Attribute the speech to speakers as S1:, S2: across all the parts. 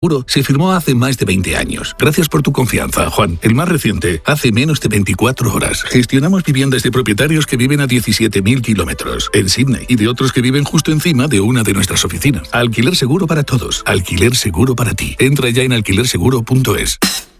S1: Se firmó hace más de 20 años. Gracias por tu confianza, Juan. El más reciente, hace menos de 24 horas. Gestionamos viviendas de propietarios que viven a 17.000 kilómetros en Sydney y de otros que viven justo encima de una de nuestras oficinas. Alquiler seguro para todos. Alquiler seguro para ti. Entra ya en alquilerseguro.es.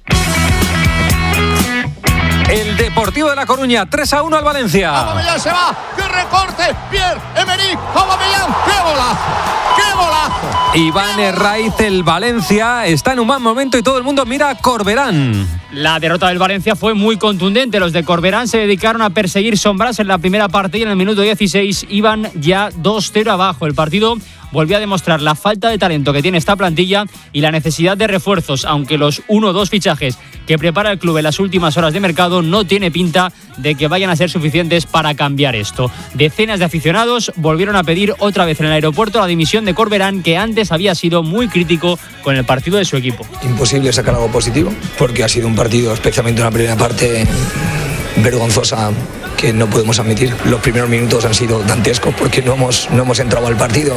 S2: El Deportivo de La Coruña, 3-1 al Valencia.
S3: Aubameyang se va, qué recorte, Pierre-Emerick Aubameyang, qué golazo, qué golazo.
S2: Iván Herraiz, el Valencia está en un mal momento y todo el mundo mira a Corberán.
S4: La derrota del Valencia fue muy contundente. Los de Corberán se dedicaron a perseguir sombras en la primera parte y en el minuto 16 iban ya 2-0 abajo. El partido volvió a demostrar la falta de talento que tiene esta plantilla y la necesidad de refuerzos, aunque los 1 o 2 fichajes que prepara el club en las últimas horas de mercado no tiene pinta de que vayan a ser suficientes para cambiar esto. Decenas de aficionados volvieron a pedir otra vez en el aeropuerto la dimisión de Corberán, que antes había sido muy crítico con el partido de su equipo.
S5: Imposible sacar algo positivo, porque ha sido un partido, especialmente en la primera parte, vergonzosa, que no podemos admitir. Los primeros minutos han sido dantescos porque no hemos entrado al partido,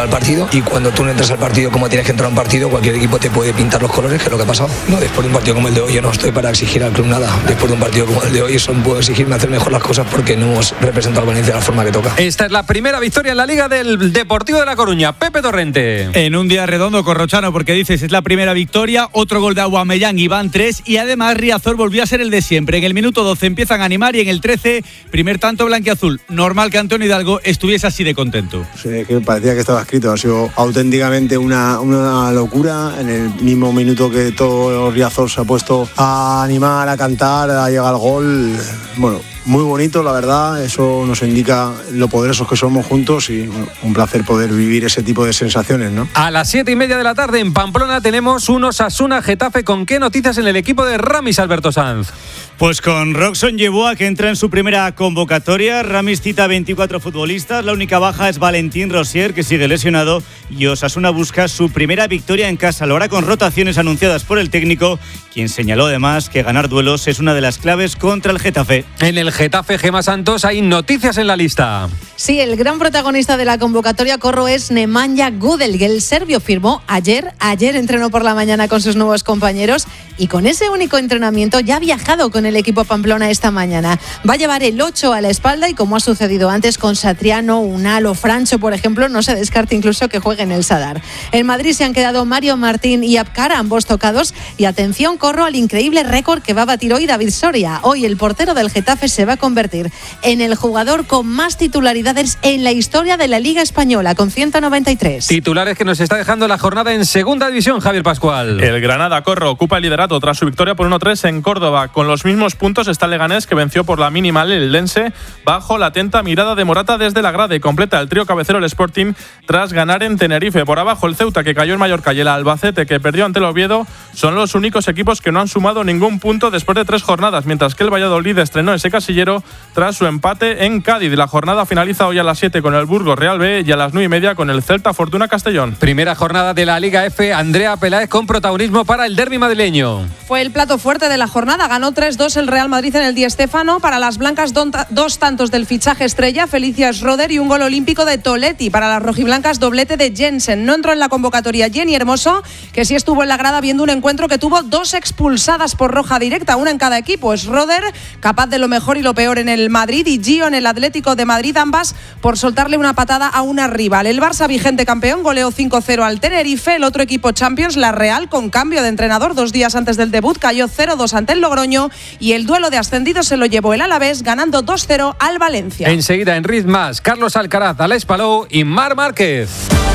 S5: y cuando tú no entras al partido como tienes que entrar a un partido, cualquier equipo te puede pintar los colores, que es lo que ha pasado. No, después de un partido como el de hoy yo no estoy para exigir al club nada. Después de un partido como el de hoy solo puedo exigirme hacer mejor las cosas porque no hemos representado al Valencia de la forma que toca.
S2: Esta es la primera victoria en la Liga del Deportivo de La Coruña. Pepe Torrente.
S6: En un día redondo, Corrochano, porque dices, es la primera victoria, otro gol de Aubameyang y van 3, y además Riazor volvió a ser el de siempre. En el minuto 12 empiezan a animar y en el 13, primer tanto blanquiazul. Normal que Antonio Hidalgo estuviese así de contento.
S7: Sí, que parecía que estaba escrito. Ha sido auténticamente una locura. En el mismo minuto que todo Riazor se ha puesto a animar, a cantar, a llegar al gol. Bueno, muy bonito, la verdad. Eso nos indica lo poderosos que somos juntos y bueno, un placer poder vivir ese tipo de sensaciones, ¿no?
S2: A las 7:30 de la tarde en Pamplona tenemos un Osasuna Getafe. ¿Con qué noticias en el equipo de Ramis, Alberto Sanz?
S8: Pues con Roxon Yeboah, que entra en su primera convocatoria. Ramis cita 24 futbolistas. La única baja es Valentín Rosier, que sigue lesionado. Y Osasuna busca su primera victoria en casa. Lo hará con rotaciones anunciadas por el técnico, quien señaló además que ganar duelos es una de las claves contra el Getafe.
S2: En el Getafe, Gemma Santos, hay noticias en la lista.
S9: Sí, el gran protagonista de la convocatoria, Corro, es Nemanja Gudel, que el serbio firmó ayer entrenó por la mañana con sus nuevos compañeros y con ese único entrenamiento ya ha viajado con el equipo Pamplona esta mañana. Va a llevar el 8 a la espalda y, como ha sucedido antes con Satriano, Unal o Francho, por ejemplo, no se descarta incluso que juegue en el Sadar. En Madrid se han quedado Mario Martín y Abkar, ambos tocados, y atención, Corro, al increíble récord que va a batir hoy David Soria. Hoy el portero del Getafe se va a convertir en el jugador con más titularidades en la historia de la Liga Española, con 193.
S2: Titulares que nos está dejando la jornada en Segunda División, Javier Pascual.
S10: El Granada, Corro, ocupa el liderato tras su victoria por 1-3 en Córdoba. Con los mismos puntos está el Leganés, que venció por la mínima al Eldense bajo la atenta mirada de Morata desde la grada, y completa el trío cabecero el Sporting tras ganar en Tenerife. Por abajo el Ceuta, que cayó en Mallorca, y el Albacete, que perdió ante el Oviedo, son los únicos equipos que no han sumado ningún punto después de 3 jornadas, mientras que el Valladolid estrenó ese casillero tras su empate en Cádiz. La jornada finaliza hoy a las 7 con el Burgos Real B y a las 9:30 con el Celta Fortuna Castellón.
S2: Primera jornada de la Liga F, Andrea Peláez con protagonismo para el derbi madrileño.
S11: Fue el plato fuerte de la jornada, ganó 3-2 el Real Madrid en el Di Stéfano. Para las blancas, 2 tantos del fichaje estrella, Felicia Schroeder, y un gol olímpico de Toletti. Para las rojiblancas, doblete de Jensen. No entró en la convocatoria Jenny Hermoso, que sí estuvo en la grada viendo un encuentro que tuvo 2 expulsadas por roja directa, una en cada equipo. Schroeder, capaz de lo mejor y lo peor en el Madrid, y Gio en el Atlético de Madrid, ambas por soltarle una patada a una rival. El Barça, vigente campeón, goleó 5-0 al Tenerife. El otro equipo Champions, la Real, con cambio de entrenador 2 días antes del debut, cayó 0-2 ante el Logroño, y el duelo de ascendidos se lo llevó el Alavés, ganando 2-0 al Valencia.
S2: Enseguida en Ritmas, Carlos Alcaraz, Alex Palou y Mar Márquez.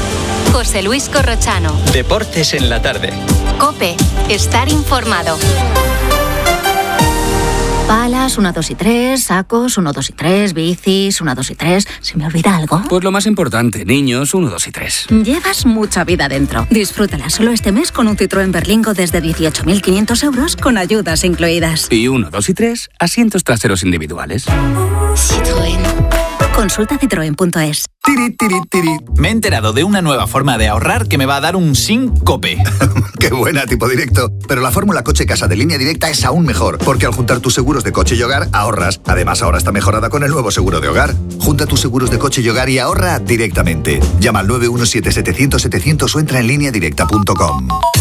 S12: José Luis Corrochano.
S13: Deportes en la tarde.
S12: COPE. Estar informado. Palas, 1, 2 y 3, sacos, 1, 2 y 3, bicis, 1, 2 y 3. ¿Se me olvida algo?
S13: Pues lo más importante, niños, 1, 2 y 3.
S12: Llevas mucha vida dentro. Disfrútala solo este mes con un Citroën Berlingo desde 18.500 euros con ayudas incluidas.
S13: Y 1, 2 y 3, asientos traseros individuales.
S12: Citroën. Consulta citroen.es.
S14: Tiri, tiri, tiri. Me he enterado de una nueva forma de ahorrar que me va a dar un síncope.
S15: ¡Qué buena, tipo directo! Pero la fórmula Coche Casa de Línea Directa es aún mejor, porque al juntar tus seguros de coche y hogar, ahorras. Además, ahora está mejorada con el nuevo seguro de hogar. Junta tus seguros de coche y hogar y ahorra directamente. Llama al 917-700-700 o entra en lineadirecta.com.